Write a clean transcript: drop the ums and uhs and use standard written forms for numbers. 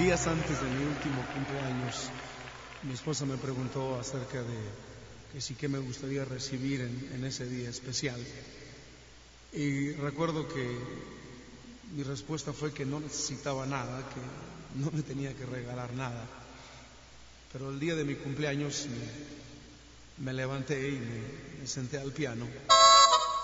días antes de mi último cumpleaños, mi esposa me preguntó acerca de que sí que me gustaría recibir en ese día especial. Y recuerdo que mi respuesta fue que no necesitaba nada, que no me tenía que regalar nada. Pero el día de mi cumpleaños me levanté y me senté al piano